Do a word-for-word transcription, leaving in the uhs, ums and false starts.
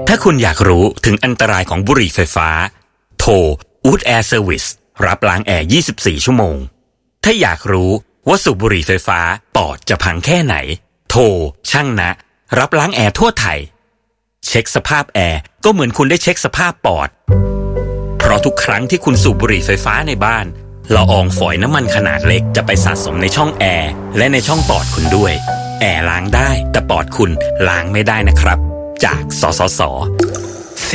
ถ้าคุณอยากรู้ถึงอันตรายของบุหรี่ไฟฟ้าโทร Wood Air Service รับล้างแอร์ ยี่สิบสี่ ชั่วโมงถ้าอยากรู้ว่าสูบบุหรี่ไฟฟ้าปอดจะพังแค่ไหนโทรช่างนะรับล้างแอร์ทั่วไทยเช็คสภาพแอร์ก็เหมือนคุณได้เช็คสภาพปอดเพราะทุกครั้งที่คุณสูบบุหรี่ไฟฟ้าในบ้านละอองฝอยน้ำมันขนาดเล็กจะไปสะสมในช่องแอร์และในช่องปอดคุณด้วยแอร์ล้างได้แต่ปอดคุณล้างไม่ได้นะครับจากสสส